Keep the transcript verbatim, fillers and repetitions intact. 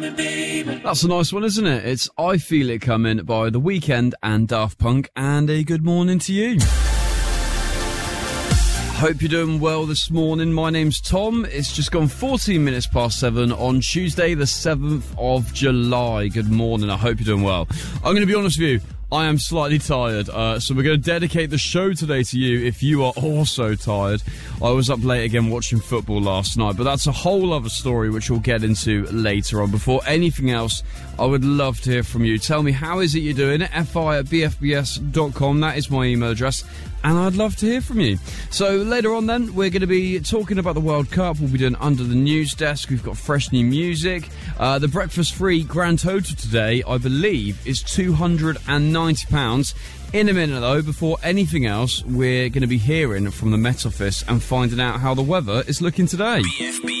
coming, baby. That's a nice one, isn't it? It's I Feel It Coming by The Weeknd and Daft Punk, and a good morning to you. Hope you're doing well this morning. My name's Tom. It's just gone fourteen minutes past seven on Tuesday, the seventh of July. Good morning. I hope you're doing well. I'm going to be honest with you. I am slightly tired, uh, so we're going to dedicate the show today to you if you are also tired. I was up late again watching football last night, but that's a whole other story which we'll get into later on. Before anything else, I would love to hear from you. Tell me, how is it you're doing? fi at b f b s dot com, that is my email address, and I'd love to hear from you. So later on then, we're going to be talking about the World Cup. We'll be doing Under the News Desk. We've got fresh new music. Uh, the breakfast free grand total today, I believe, is two hundred ninety pounds. In a minute though, before anything else, we're going to be hearing from the Met Office and finding out how the weather is looking today. B F B